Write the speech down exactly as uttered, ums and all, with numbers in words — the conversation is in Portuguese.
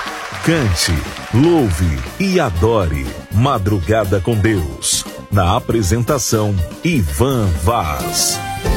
Cante, louve e adore. Madrugada com Deus. Na apresentação, Ivan Vaz.